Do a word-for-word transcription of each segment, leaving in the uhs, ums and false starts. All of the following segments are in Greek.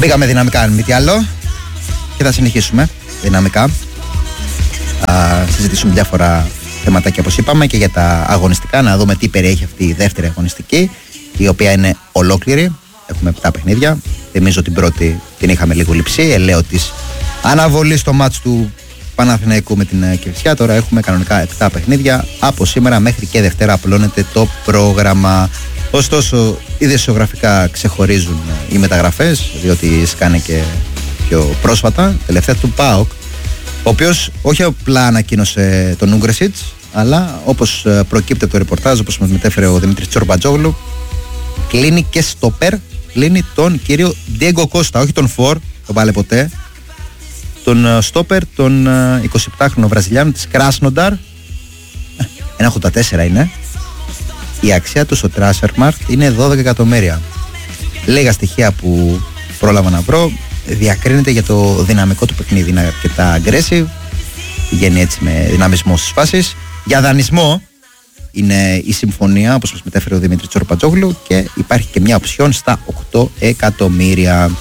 Μπήκαμε δυναμικά, αν μη τι άλλο, και θα συνεχίσουμε δυναμικά. Α, συζητήσουμε διάφορα θεματάκια, όπως είπαμε, και για τα αγωνιστικά, να δούμε τι περιέχει αυτή η δεύτερη αγωνιστική, η οποία είναι ολόκληρη. Έχουμε επτά παιχνίδια. Θυμίζω την πρώτη την είχαμε λίγο λειψή, ελέω της αναβολή στο μάτς του Παναθηναϊκού με την Κηφισιά. Τώρα έχουμε κανονικά επτά παιχνίδια. Από σήμερα μέχρι και Δευτέρα απλώνεται το πρόγραμμα. Ωστόσο, ειδησιογραφικά ξεχωρίζουν οι μεταγραφές, διότι σκάνε και πιο πρόσφατα. Τελευταία του ΠΑΟΚ, ο οποίος όχι απλά ανακοίνωσε τον Ούγκρεσιτς, αλλά όπως προκύπτει από το ρεπορτάζ, όπως μας μετέφερε ο Δημήτρης Τσορμπατζόγλου, κλείνει και στόπερ, κλείνει τον κύριο Ντιέγκο Κώστα, όχι τον Φορ, τον πάλε ποτέ, τον στόπερ, τον εικοσιεπτάχρονο Βραζιλιάνο της Κράσνονταρ, ένα ογδόντα τέσσερα είναι. Η αξία του στο Transfermarkt είναι δώδεκα εκατομμύρια. Λίγα στοιχεία που πρόλαβα να βρω. Διακρίνεται για το δυναμικό του παιχνίδι. Είναι αρκετά aggressive. Πηγαίνει έτσι με δυναμισμό στις φάσεις. Για δανεισμό είναι η συμφωνία, όπως μας μετέφερε ο Δημήτρης Τσορπατζόγλου, και υπάρχει και μια οψιόν στα οκτώ εκατομμύρια.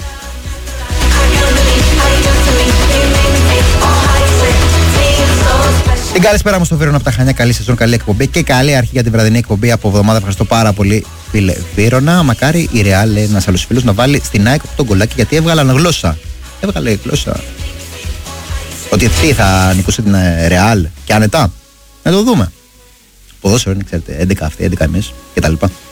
Την καλησπέρα μου στο Βίρονα από τα Χανιά. Καλή σεζόν, καλή εκπομπή και καλή αρχή για την βραδινή εκπομπή από εβδομάδα. Ευχαριστώ πάρα πολύ, φίλε Βίρονα. Μακάρι η Ρεάλ, ένας άλλος φίλος, να βάλει στην ΑΕΚ τον κολλάκι, γιατί έβγαλαν γλώσσα. Έβγαλε γλώσσα. Ότι αυτή θα νικούσε την Ρεάλ και άνετα. Να το δούμε. Ποδόσφαιρο είναι, ξέρετε, έντεκα αυτοί, έντεκα εμείς κτλ.